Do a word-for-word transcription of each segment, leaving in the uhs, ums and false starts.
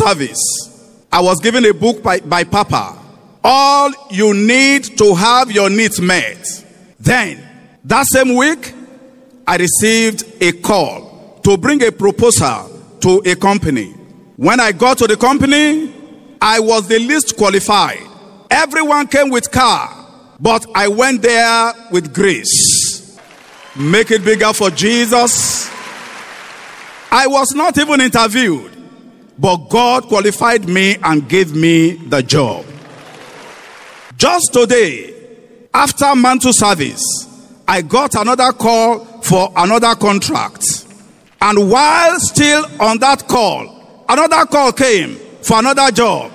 service, I was given a book by, by Papa. All you need to have your needs met. Then, that same week, I received a call to bring a proposal to a company. When I got to the company, I was the least qualified. Everyone came with car, but I went there with grace. Make it bigger for Jesus. I was not even interviewed, but God qualified me and gave me the job. Just today, after mantle service, I got another call for another contract. And while still on that call, another call came for another job.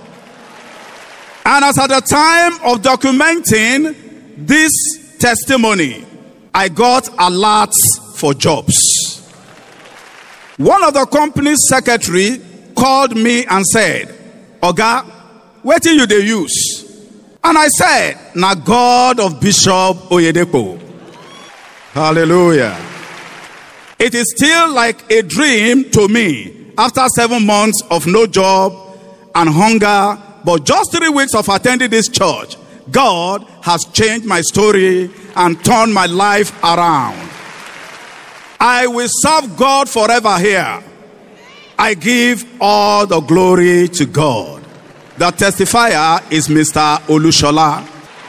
And as at the time of documenting this testimony, I got alerts for jobs. One of the company's secretary called me and said, "Oga, what do you dey use?" And I said, "Na God of Bishop Oyedepo." Hallelujah. It is still like a dream to me after seven months of no job and hunger, but just three weeks of attending this church, God has changed my story and turned my life around. I will serve God forever here. I give all the glory to God. The testifier is Mister Olushola.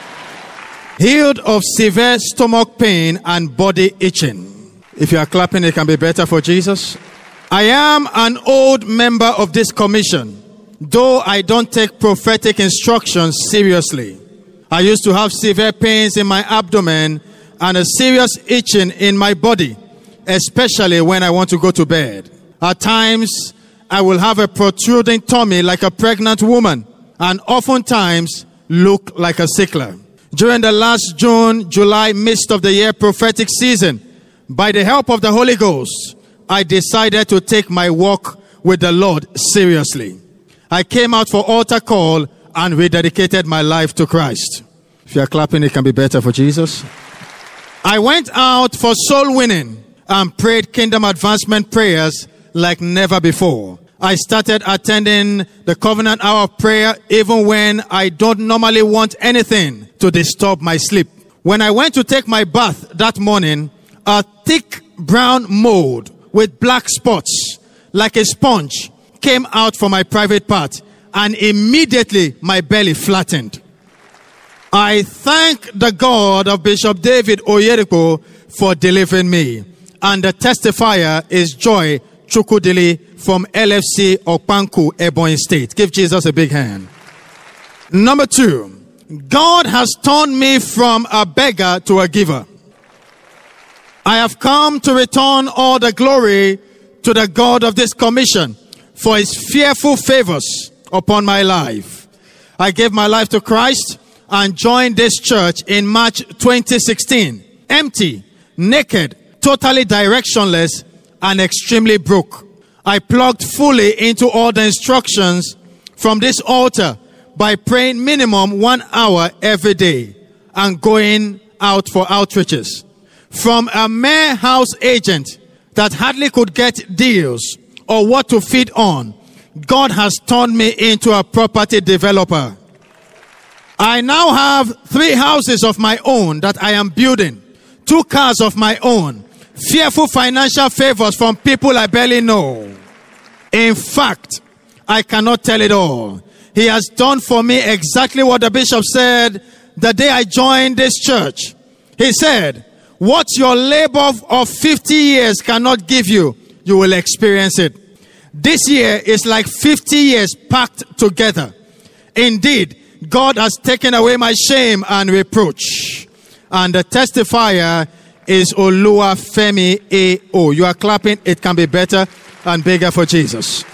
Healed of severe stomach pain and body itching. If you are clapping, it can be better for Jesus. I am an old member of this commission, though I don't take prophetic instructions seriously. I used to have severe pains in my abdomen and a serious itching in my body, especially when I want to go to bed. At times, I will have a protruding tummy like a pregnant woman, and oftentimes look like a sickler. During the last June, July, midst of the year prophetic season, by the help of the Holy Ghost, I decided to take my walk with the Lord seriously. I came out for altar call and rededicated my life to Christ. If you are clapping, it can be better for Jesus. I went out for soul winning and prayed kingdom advancement prayers like never before. I started attending the Covenant Hour of Prayer even when I don't normally want anything to disturb my sleep. When I went to take my bath that morning, a thick brown mold with black spots like a sponge came out from my private part, and immediately my belly flattened. I thank the God of Bishop David Oyedepo for delivering me. And the testifier is Joy Chukudili from L F C Okpanku, Ebonyi State. Give Jesus a big hand. Number two, God has turned me from a beggar to a giver. I have come to return all the glory to the God of this commission for his fearful favors upon my life. I gave my life to Christ and joined this church in March twenty sixteen. Empty, naked, totally directionless, and extremely broke. I plugged fully into all the instructions from this altar by praying minimum one hour every day and going out for outreaches. From a mere house agent that hardly could get deals or what to feed on, God has turned me into a property developer. I now have three houses of my own that I am building, two cars of my own, fearful financial favors from people I barely know. In fact, I cannot tell it all. He has done for me exactly what the bishop said the day I joined this church. He said, what your labor of fifty years cannot give you, you will experience it. This year is like fifty years packed together. Indeed, God has taken away my shame and reproach. And the testifier is Oluwafemi A O. You are clapping. It can be better and bigger for Jesus.